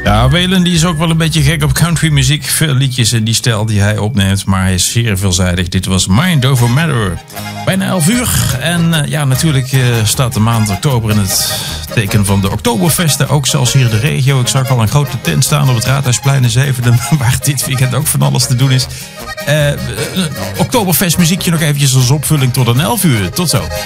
Ja, Waylon die is ook wel een beetje gek op countrymuziek. Veel liedjes in die stijl die hij opneemt, maar hij is zeer veelzijdig. Dit was Mind Over Matter. Bijna 11 uur. En ja, natuurlijk staat de maand oktober in het teken van de Oktoberfesten. Ook zelfs hier in de regio. Ik zag al een grote tent staan op het Raadhuisplein in Zevenum, waar dit weekend ook van alles te doen is. Oktoberfest muziekje nog eventjes als opvulling tot een 11 uur. Tot zo.